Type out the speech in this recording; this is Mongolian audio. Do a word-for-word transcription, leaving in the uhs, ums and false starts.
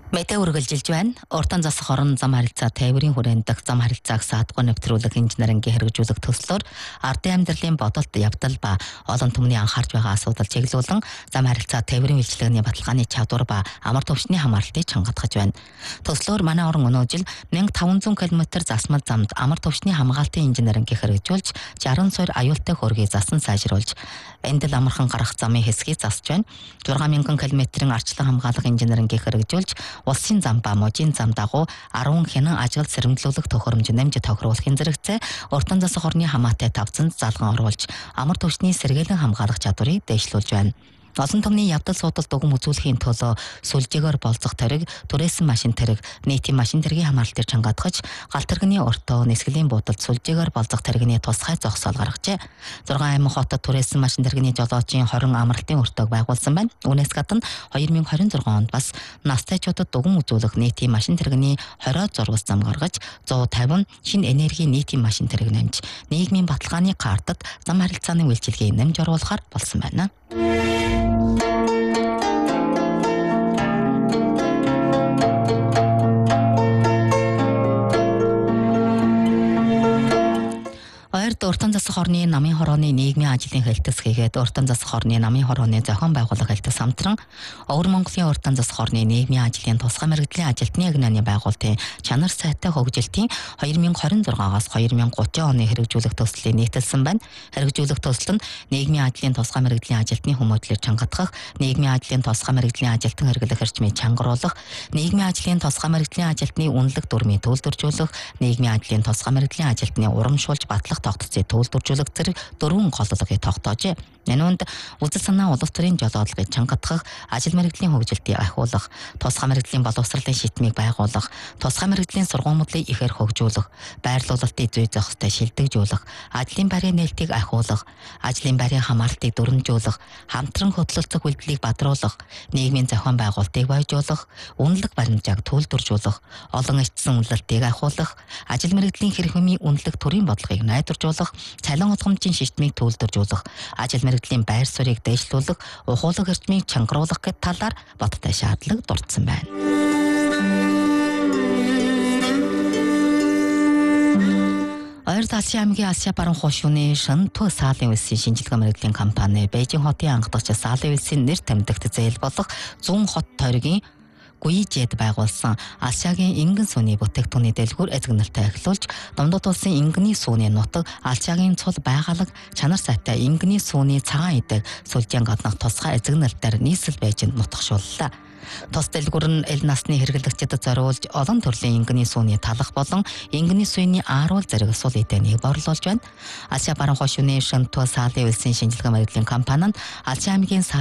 Мэдээ үргэлжилж байна. Уртан засах орон зам харилцаа тээврийн хүрээнд дах зам харилцааг саадгүй нэвтрүүлэх инженерингийн хэрэгжүүлэх төслөөр ардын амьдралын бодолт явдал ба олон түмний анхаарч байгаа асуудал чиглүүлэн зам харилцаа тээврийн үйлчилгээний баталгааны чадвар ба амар төвчний хамгаалтыг чангатгаж байна. Төслөөр манай орон өнөө жил мянга таван зуун километр засмал замд амар төвчний хамгаалтын инженерингийг хэрэгжүүлж шаран суур аюултай хөргийг засан сайжруулж эндэл амархан гарах замын хэсгийг засж байна. зургаан мянган километрийн арчлан хамгаалах инженерингийг хэрэгжүүлж улсын зам ба можийн зам дагуу арван хянан ажил сэрэмжлүүлэх тохиромж нэмж тохируулахын зэрэгцээ уртан засах орны хамаатай тавцанд залган оруулж амар төвчний сэргээлэн хамгаалах чадварыг дэвшлүүлж байна. Олон түмний явдал суудалд уган үзүүлэхийн төлөө сүлжээгээр болцох тэрэг, түрээсэн машин тэрэг, нийтийн машин тэргийн хамгаалтыг чангатгаж, галт тэрэгний уртоо, нисгэлийн буудалд сүлжээгээр болцох тэрэгний тусгай зогсоол гаргажээ. зургаан аймаг хотод түрээсэн машин тэрэгний жолоочийн хорин амралтын уртоог байгуулсан байна. Үүнээс гадна две тысячи двадцать шесть онд бас настайчуудад уган үзүүлэх нийтийн машин тэрэгний тwenty зургас зам гаргаж, one fifty шинэ энергийн нийтийн машин тэрэг нэмж, нийгмийн баталгааны картад зам харилцааны үйлчилгээг нэмж оруулахар болсон байна. Ойрд уртан засах орны намын хорооны нийгмийн ажлын хэлтс хийгээд уртан засах орны намын хорооны зохион байгуулах хэлтс хамтран Өвөр Монголын уртан засах орны нийгмийн ажлын тусгай мэргэжлийн ажилтны ягнаны байгуулалтын чанар сайтай хөгжилтийн twenty twenty-six-аас twenty thirty оны хэрэгжүүлэх төслийг нийтэлсэн байна. Хэрэгжүүлэх төсөл нь нийгмийн ажлын тусгай мэргэжлийн ажилтны хүмүүжлийг чангатгах, нийгмийн ажлын тусгай мэргэжлийн ажилтан хэрэглэх эрчмийг чангаруулах, нийгмийн ажлын тусгай мэргэжлийн ажилтны үнэлэх дүрмийг төлөвлөржүүлэх, нийгмийн ажлын тусгай мэргэжлийн ажилтны урамшуулж батлах тогтцыг төлөвлөржүүлэх зэрэг дөрвөн голлогыг тогтоожээ. Энэ үнд үзэл санаа улс төрийн жолоодлогыг чангатгах, ажил мэргэжлийн хөгжилтийг ахиулах, тусгай мэргэжлийн боловсролын шийдмийг байгуулах, тусгай мэргэжлийн сургуулиудыг ихээр хөгжүүлэх, байрлуулалтыг зүй зохистой шилдэгжүүлэх, ажлын байрын нээлтийг ахиулах, ажлын байрын хамгаалтыг дүрмжүүлэх, хамтран хөтлөлцөх үйлдэлийг бадруулах, нийгмийн зохион байгуулалтыг бойжуулах, үнэлэх баримжааг төлөвлөржүүлэх, олон эцсэн үнэлэлтийг ахиулах, ажил мэргэжлийн хэрэг хүмийн үнэлэх төрийн бодлогыг найдваржуулах, цалин олгомжийн шийдмийг төлөвлөржүүлэх, ажил мэргэжлийн байр суурийг дэвшлүүлэх, ухуулах эрчмийг чангаруулах гэт талаар баттай шаардлага дурдсан байна. Ойрд Алсын аймгийн Асия баруун хошууны Шанту саалын улсын шинжилгээ мэргэжлийн компани Бээжин хотын ангадагч саалын улсын нэр томьдогт зээл болох зүүн хот тойргийн Гуйжэд байгуулсан Алсиагийн ингэн сууны бүтээгдэхүүний дэлгүүр эзэгнэлтэй эхлүүлж, Дундад улсын ингэний сууны нутаг Алсиагийн цул байгaalаг чанар сайтай ингэний сууны цагаан идэг сүлжээн гаднах тусгай эзэгнэлтээр нийслэл Бээжинд нутагшууллаа. Тус дэлгүүр нь эл насны хэрэглэгчдэд зориулж олон төрлийн ингэний сууны талах болон ингэний сууны ааруул зэрэг сул эдэнийг борлуулж байна. Асия баруун хошууны Шанту саалын улсын шинжилгээ мэргэжлийн компани нь Алсын аймгийн